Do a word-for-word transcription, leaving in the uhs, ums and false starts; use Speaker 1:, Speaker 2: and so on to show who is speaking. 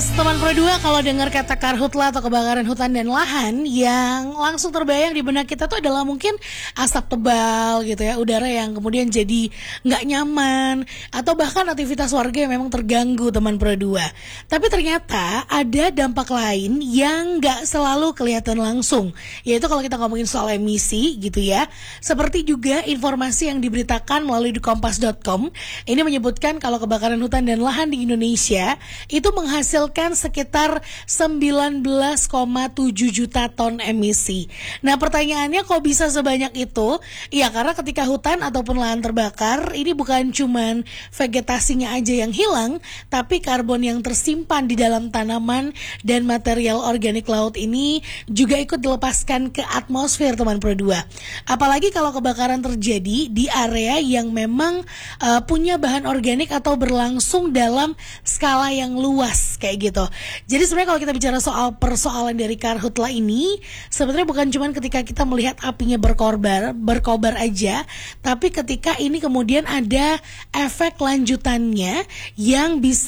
Speaker 1: Yes, teman Pro dua, kalau dengar kata karhutla atau kebakaran hutan dan lahan, yang langsung terbayang di benak kita tuh adalah mungkin asap tebal gitu ya, udara yang kemudian jadi nggak nyaman, atau bahkan aktivitas warga yang memang terganggu, teman Pro dua. Tapi ternyata ada dampak lain yang nggak selalu kelihatan langsung, yaitu kalau kita ngomongin soal emisi gitu ya. Seperti juga informasi yang diberitakan melalui di kompas dot com, ini menyebutkan kalau kebakaran hutan dan lahan di Indonesia itu menghasilkan sekitar sembilan belas koma tujuh juta ton emisi. Nah, pertanyaannya kok bisa sebanyak itu? Ya, karena ketika hutan ataupun lahan terbakar, ini bukan cuman vegetasinya aja yang hilang, tapi karbon yang tersimpan di dalam tanaman dan material organik laut ini juga ikut dilepaskan ke atmosfer, teman Pro dua. Apalagi kalau kebakaran terjadi di area yang memang uh, punya bahan organik atau berlangsung dalam skala yang luas kayak gitu. Jadi sebenarnya kalau kita bicara soal persoalan dari karhutla ini, sebenarnya bukan cuma ketika kita melihat apinya berkobar, berkobar aja, tapi ketika ini kemudian ada efek lanjutannya yang bisa